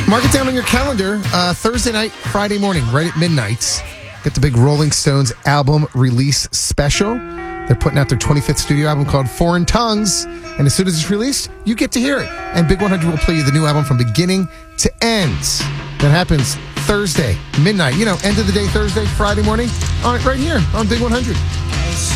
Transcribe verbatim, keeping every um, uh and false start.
Mark it down on your calendar. Uh, Thursday night, Friday morning, right at midnight. Get the big Rolling Stones album release special. They're putting out their twenty-fifth studio album called Foreign Tongues. And as soon as it's released, you get to hear it. And Big one hundred will play you the new album from beginning to end. That happens Thursday, midnight. You know, end of the day, Thursday, Friday morning. On right here on Big one hundred.